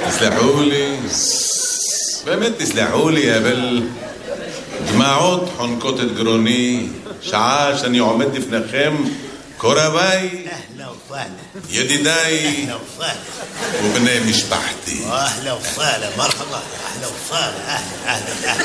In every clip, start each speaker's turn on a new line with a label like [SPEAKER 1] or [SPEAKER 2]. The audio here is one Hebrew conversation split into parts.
[SPEAKER 1] תסלחו לי, באמת תסלחו לי, אבל דמעות חונקות את גרוני, שעה שאני עומד לפניכם, קורביי, ידידיי ובני משפחתי.
[SPEAKER 2] אהלה וסהלה, מרחבה, אהלה וסהלה, אהלה.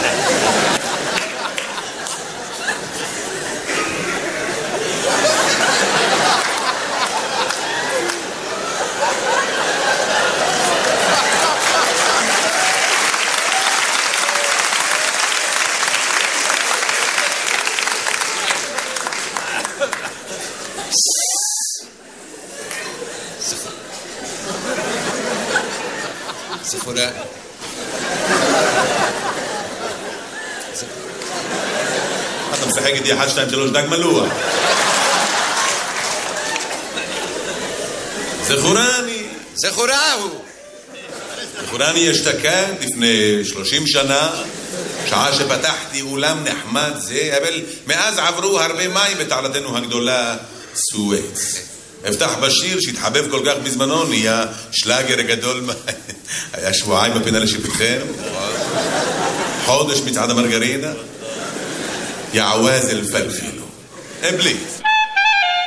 [SPEAKER 3] זכורה.
[SPEAKER 1] אתה משחק איתי 1, 2, 3 דג מלוח. זכורני אשתקד לפני 30 שנה, שעה שפתחתי אולם נחמד זה, אבל מאז עברו הרבה מים בתעלתנו הגדולה סואץ. הבטח בשיר שהתחבב כל כך בזמנו, נהיה שלאגר גדול. היה שבועיים בפינה לשיפתכם, חודש מצעד המרגרינה, יעווז אל פלפילו. בלי